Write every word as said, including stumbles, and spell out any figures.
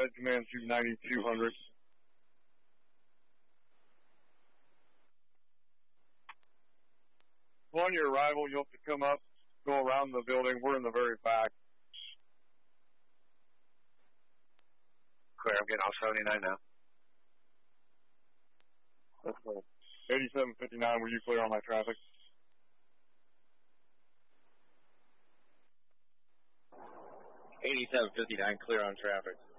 Flight Command two ninety-two hundred. On your arrival, you'll have to come up, go around the building. We're in the very back. Clear, I'm getting off seventy-nine now. eighty-seven fifty-nine, were you clear on my traffic? eighty-seven fifty-nine, clear on traffic.